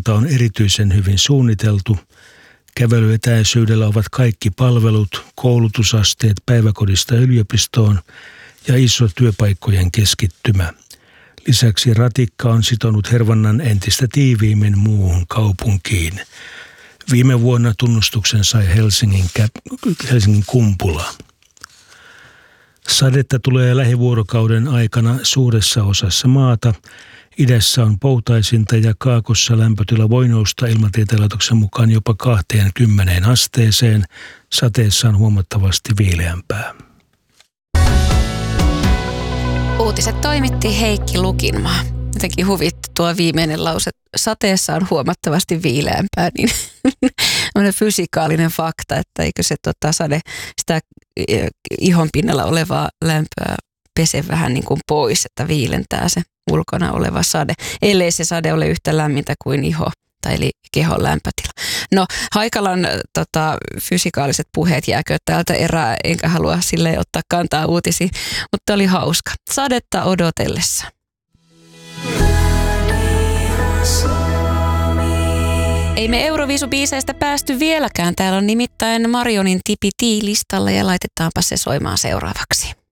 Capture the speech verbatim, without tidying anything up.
kannalta on erityisen hyvin suunniteltu. Kävelyetäisyydellä ovat kaikki palvelut, koulutusasteet päiväkodista yliopistoon ja iso työpaikkojen keskittymä. Lisäksi ratikka on sitonut Hervannan entistä tiiviimmin muuhun kaupunkiin. Viime vuonna tunnustuksen sai Helsingin, Helsingin Kumpula. Sadetta tulee lähivuorokauden aikana suuressa osassa maata. Idässä on poutaisinta ja kaakossa lämpötila voi nousta Ilmatieteen laitoksen mukaan jopa kaksikymmentä asteeseen. Sateessa on huomattavasti viileämpää. Uutiset toimitti Heikki Lukinmaa. Jotenkin huvitti tuo viimeinen lause. Sateessa on huomattavasti viileämpää, niin on fysikaalinen fakta, että eikö se tota, sade sitä ihon pinnalla olevaa lämpöä pese vähän niin kuin pois, että viilentää se ulkona oleva sade, ellei se sade ole yhtä lämmintä kuin iho tai eli kehon lämpötila. No, Haikalan tota, fysikaaliset puheet jääkö täältä erää, enkä halua sille ottaa kantaa uutisiin, mutta oli hauska. Sadetta odotellessa. Ei me Euroviisubiiseistä päästy vieläkään. Täällä on nimittäin Marionin Tipi Tii listalla ja laitetaanpa se soimaan seuraavaksi.